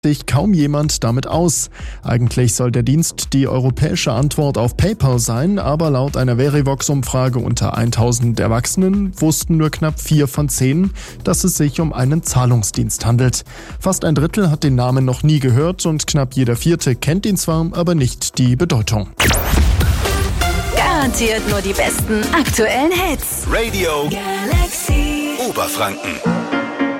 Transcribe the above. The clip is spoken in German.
sich kaum jemand damit aus. Eigentlich soll der Dienst die europäische Antwort auf PayPal sein, aber laut einer Verivox-Umfrage unter 1000 Erwachsenen wussten nur knapp 4 von 10, dass es sich um einen Zahlungsdienst handelt. Fast ein Drittel hat den Namen noch nie gehört und knapp jeder Vierte kennt ihn zwar, aber nicht die Bedeutung. Garantiert nur die besten aktuellen Hits. Radio Galaxy Oberfranken.